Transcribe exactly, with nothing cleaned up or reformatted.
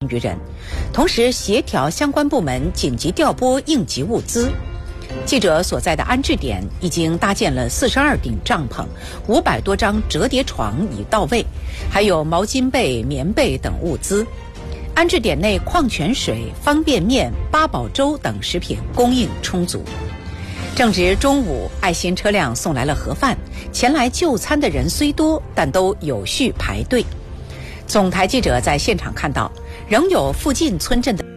余人，同时协调相关部门紧急调拨应急物资。记者所在的安置点已经搭建了四十二顶帐篷，五百多张折叠床已到位，还有毛巾被、棉被等物资。安置点内矿泉水、方便面、八宝粥等食品供应充足。正值中午，爱心车辆送来了盒饭，前来就餐的人虽多，但都有序排队。总台记者在现场看到，仍有附近村镇的